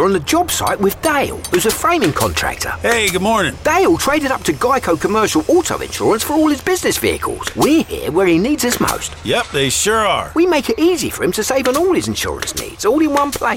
on the job site with Dale, who's a framing contractor. Hey, good morning. Dale traded up to Geico Commercial Auto Insurance for all his business vehicles. We're here where he needs us most. Yep, they sure are. We make it easy for him to save on all his insurance needs, all in one place.